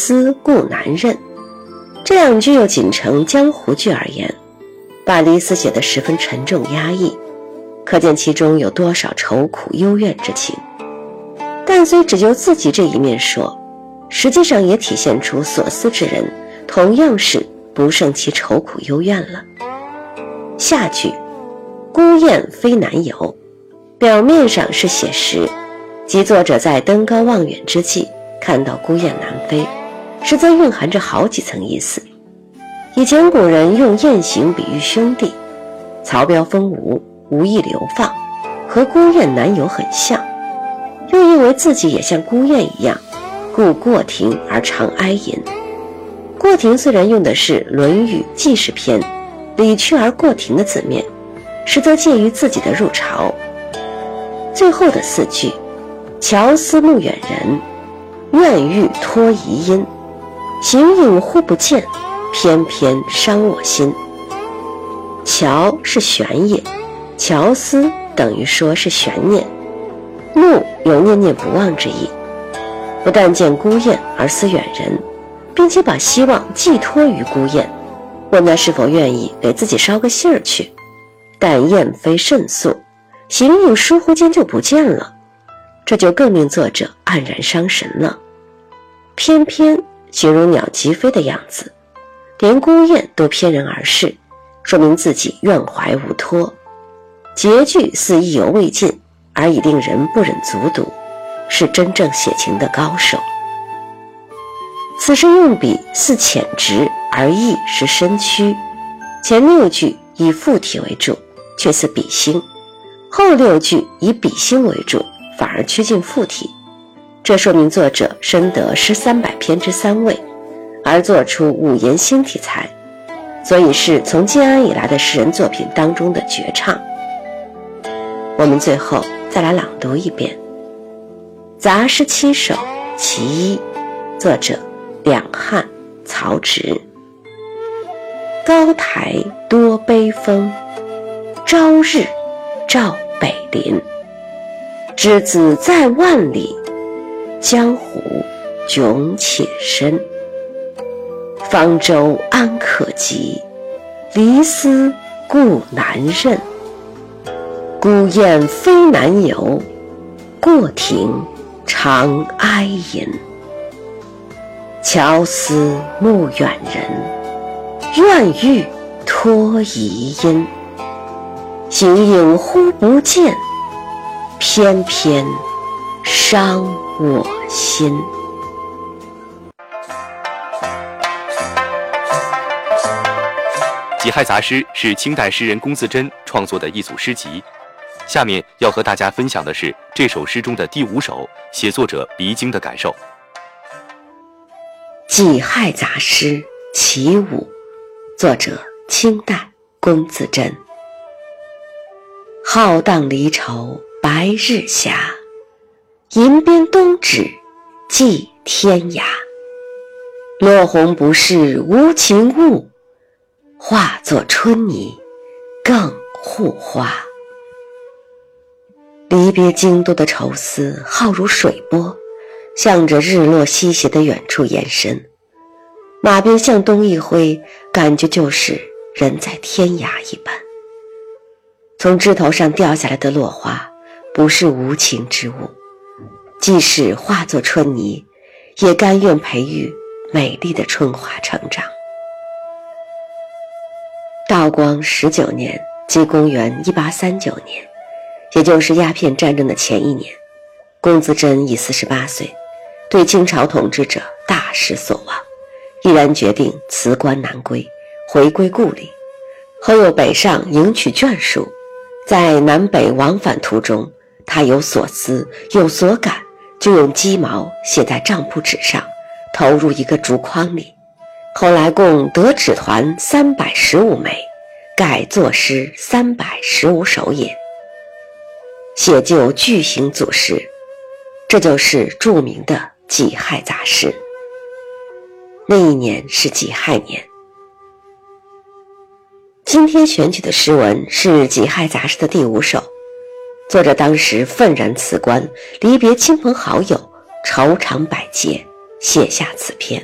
思故难任。这两句又仅成江湖句而言，把离思写得十分沉重压抑，可见其中有多少愁苦幽怨之情。但虽只就自己这一面说，实际上也体现出所思之人同样是不胜其愁苦幽怨了。下句孤雁飞南游，表面上是写实，即作者在登高望远之际看到孤雁南飞，实则蕴含着好几层意思。以前古人用雁行比喻兄弟，曹标风无，无意流放，和孤雁南游很像，又因为自己也像孤雁一样，故过庭而常哀吟。过庭虽然用的是《论语·记事篇》理去而过庭的字面，实则介于自己的入朝。最后的四句乔思慕远人，愿欲托遗音，形影忽不见，偏偏伤我心。乔是悬也，乔思等于说是悬念，慕有念念不忘之意，不但见孤雁而思远人，并且把希望寄托于孤雁，问他是否愿意给自己捎个信儿去。但雁飞甚速，形影疏忽间就不见了，这就更令作者黯然伤神了。偏偏形容鸟疾飞的样子，连孤雁都偏人而逝，说明自己怨怀无托。结句似意犹未尽，而已令人不忍卒读，是真正写情的高手。此时用笔似浅直，而意是深曲。前六句以附体为主，却似比兴；后六句以比兴为主，反而趋近附体。这说明作者深得诗300篇之3味，而做出五言新题材，所以是从建安以来的诗人作品当中的绝唱。我们最后再来朗读一遍杂诗7首其一，作者两汉，曹植。高台多悲风，朝日照北林。之子在万里，江湖迥且深。方舟安可及，离思故难任。孤雁飞南游，过庭常哀吟。乔思慕远人，愿欲托遗音。形影忽不见，偏偏伤我心。 己亥杂诗是清代诗人龚自珍创作的一组诗集。下面要和大家分享的是这首诗中的第5首，写作者离经的感受。 己亥杂诗其5，作者清代龚自珍。浩荡离愁白日霞，银边东指寄天涯。落红不是无情物，化作春泥更护花。离别京都的愁思浩如水波，向着日落西斜的远处延伸。马鞭向东一挥，感觉就是人在天涯一般。从枝头上掉下来的落花不是无情之物，即使化作春泥，也甘愿培育美丽的春花成长。道光19年，即公元1839年，也就是鸦片战争的前一年，龚自珍已48岁，对清朝统治者大失所望，毅然决定辞官南归，回归故里。后又北上迎娶眷属，在南北往返途中，他有所思有所感，就用鸡毛写在账簿纸上，投入一个竹筐里。后来共得纸团315枚，改作诗315首也。写就巨型组诗，这就是著名的己亥杂诗。那一年是己亥年。今天选取的诗文是己亥杂诗的第5首，作者当时愤然辞官，离别亲朋好友，愁肠百结，写下此篇。